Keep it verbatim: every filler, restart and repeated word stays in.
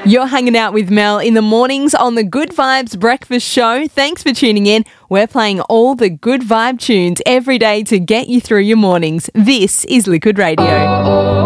You're hanging out with Mel in the mornings on the Good Vibes Breakfast Show. Thanks for tuning in. We're playing all the good vibe tunes every day to get you through your mornings. This is Liquid Radio.